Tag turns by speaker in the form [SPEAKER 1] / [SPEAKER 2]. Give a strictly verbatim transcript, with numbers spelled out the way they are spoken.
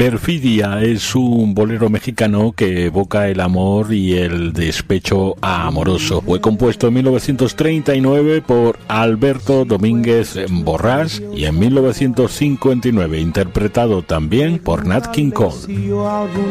[SPEAKER 1] Perfidia es un bolero mexicano que evoca el amor y el despecho amoroso. Fue compuesto en mil novecientos treinta y nueve por Alberto Domínguez Borrás y en mil novecientos cincuenta y nueve interpretado también por Nat King Cole.